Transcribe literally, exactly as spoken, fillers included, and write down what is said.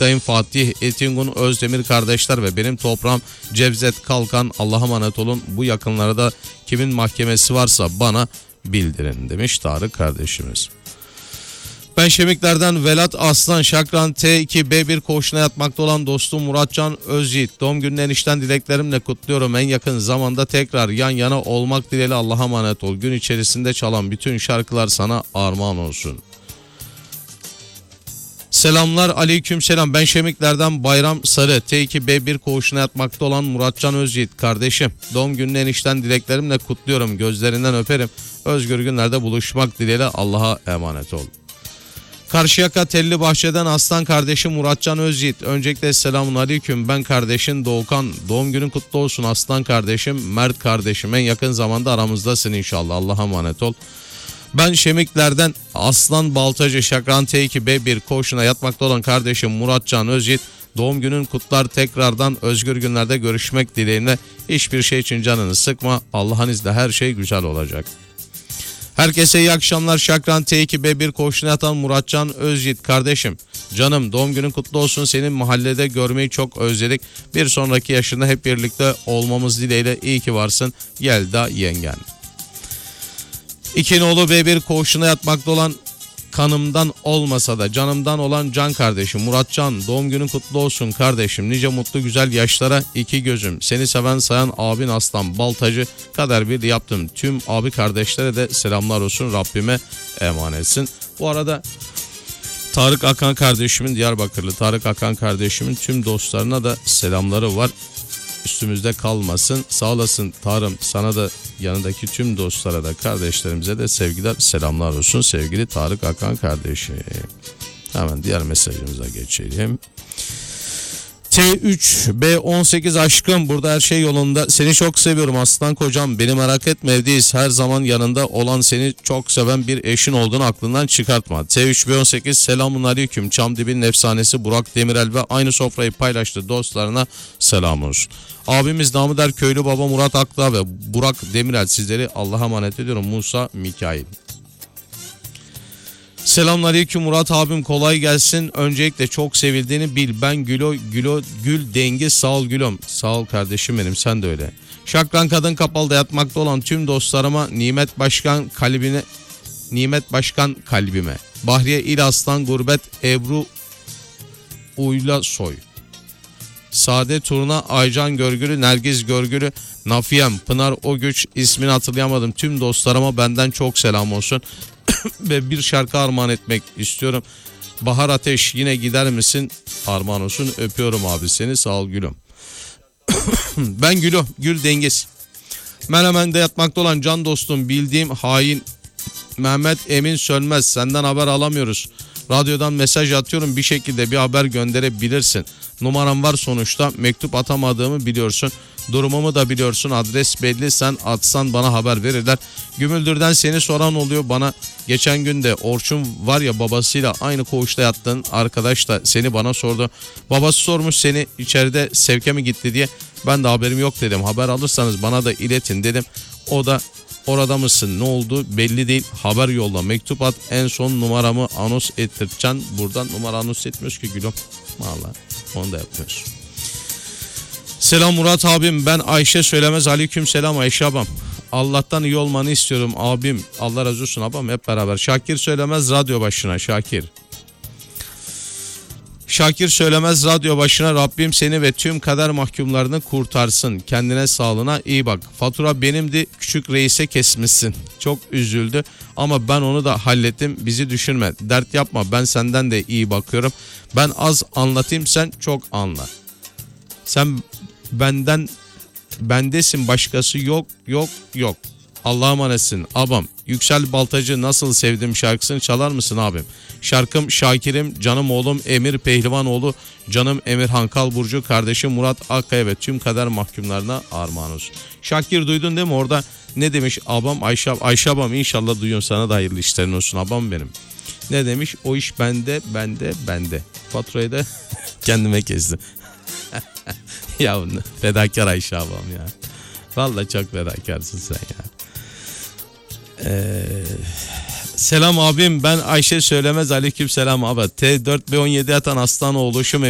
dayım Fatih, Etingun, Özdemir kardeşler ve benim toprağım Cevzet Kalkan. Allah'a emanet olun. Bu yakınlarda kimin mahkemesi varsa bana bildirin demiş Tarık kardeşimiz. Ben Şemikler'den Velat Aslan Şakran T iki B bir koğuşuna yatmakta olan dostum Muratcan Özyiğit. Doğum gününü enişten dileklerimle kutluyorum. En yakın zamanda tekrar yan yana olmak dileğiyle Allah'a emanet ol. Gün içerisinde çalan bütün şarkılar sana armağan olsun. Selamlar, aleyküm selam. Ben Şemikler'den Bayram Sarı T iki B bir koğuşuna yatmakta olan Muratcan Özyiğit kardeşim. Doğum gününü enişten dileklerimle kutluyorum. Gözlerinden öperim. Özgür günlerde buluşmak dileğiyle Allah'a emanet ol. Karşıyaka Telli Bahçe'den Aslan kardeşim Muratcan Özyiğit. Öncelikle selamun aleyküm. Ben kardeşin Doğukan. Doğum günün kutlu olsun Aslan kardeşim. Mert kardeşim, en yakın zamanda aramızdasın inşallah. Allah'a emanet ol. Ben Şemikler'den Aslan Baltacı Şakran T iki B bir koğuşuna yatmakta olan kardeşim Muratcan Özyiğit. Doğum günün kutlar, tekrardan özgür günlerde görüşmek dileğiyle. Hiçbir şey için canını sıkma. Allah'ın izniyle her şey güzel olacak. Herkese iyi akşamlar. Şakran T iki B bir koğuşuna yatan Muratcan Özyiğit kardeşim. Canım, doğum günün kutlu olsun. Senin mahallede görmeyi çok özledik. Bir sonraki yaşında hep birlikte olmamız dileğiyle. İyi ki varsın Yelda yengen. İkinoğlu B bir koğuşuna yatmakta olan kanımdan olmasa da canımdan olan can kardeşim Muratcan, doğum günün kutlu olsun kardeşim. Nice mutlu güzel yaşlara iki gözüm. Seni seven sayan abin Aslan Baltacı kader bir yaptım. Tüm abi kardeşlere de selamlar olsun. Rabbime emanetsin. Bu arada Tarık Akan kardeşimin, Diyarbakırlı Tarık Akan kardeşimin tüm dostlarına da selamları var. Üstümüzde kalmasın. Sağ olasın Tarım, sana da yanındaki tüm dostlara da kardeşlerimize de sevgiler selamlar olsun sevgili Tarık Akan kardeşim. Hemen diğer mesajımıza geçelim. T üç B on sekiz aşkım, burada her şey yolunda. Seni çok seviyorum aslan kocam. Beni merak etme, evdeyiz. Her zaman yanında olan, seni çok seven bir eşin olduğunu aklından çıkartma. T üç B on sekiz selamun aleyküm. Çamdibi'nin efsanesi Burak Demirel ve aynı sofrayı paylaştığı dostlarına selam olsun. Abimiz namı der köylü baba Murat Akdağ ve Burak Demirel, sizleri Allah'a emanet ediyorum. Musa Mikail. Selamünaleyküm Murat abim, kolay gelsin. Öncelikle çok sevildiğini bil. Ben Gülo Gülo Gül Dengi, sağ ol Gülüm. Sağ ol kardeşim benim, sen de öyle. Şakran Kadın Kapalı'da yatmakta olan tüm dostlarıma, Nimet Başkan kalbine, Nimet Başkan kalbime. Bahriye İl Aslan Gurbet Ebru Uyla Soy. Sade Turna, Aycan Görgülü, Nergiz Görgülü, Nafiyem, Pınar O Güç, ismini hatırlayamadım. Tüm dostlarıma benden çok selam olsun. Ve bir şarkı armağan etmek istiyorum. Bahar Ateş, yine gider misin? Armağan olsun. Öpüyorum abi seni, sağ ol Gülüm. Ben Gülo Gül Dengiz. Menemen'de yatmakta olan can dostum, bildiğim hain Mehmet Emin Sönmez, senden haber alamıyoruz. Radyodan mesaj atıyorum, bir şekilde bir haber gönderebilirsin. Numaram var sonuçta, mektup atamadığımı biliyorsun. Durumumu da biliyorsun, adres belli, sen atsan bana haber verirler. Gümüldür'den seni soran oluyor bana. Geçen gün de Orçun var ya, babasıyla aynı koğuşta yattığın arkadaş da seni bana sordu. Babası sormuş seni içeride sevke mi gitti diye. Ben de haberim yok dedim. Haber alırsanız bana da iletin dedim. O da orada mısın, ne oldu belli değil, haber yolla, mektup at, en son numaramı anons ettireceksin. Buradan numara anons etmiyoruz ki Gülüm. Vallahi onu da yapıyoruz. Selam Murat abim, ben Ayşe Söylemez. Aleyküm selam Ayşe abam. Allah'tan iyi olmanı istiyorum abim. Allah razı olsun abam, hep beraber. Şakir Söylemez radyo başına. Şakir. Şakir Söylemez radyo başına. Rabbim seni ve tüm kader mahkumlarını kurtarsın. Kendine sağlığına iyi bak. Fatura benimdi, küçük reise kesmişsin. Çok üzüldü ama ben onu da hallettim. Bizi düşünme, dert yapma, ben senden de iyi bakıyorum. Ben az anlatayım, sen çok anla. Sen benden bendesin, başkası yok yok yok. Allah'a emanetsin abam. Yüksel Baltacı, nasıl sevdim şarkısını çalar mısın abim? Şarkım Şakir'im, canım oğlum Emir Pehlivanoğlu, canım Emir Hankal Burcu, kardeşim Murat Akkaya ve tüm kader mahkumlarına armağan olsun. Şakir, duydun değil mi orada ne demiş abam? Ayşe, Ayşe abam, inşallah duyuyorsun, sana da hayırlı işlerin olsun abam benim. Ne demiş? O iş bende bende bende. Faturayı da kendime kestim. Ya fedakar Ayşe abam ya. Vallahi çok fedakarsın sen ya. Ee, selam abim, ben Ayşe Söylemez. Aleyküm selam abi. T dört B on yedi atan Aslanoğlu, şu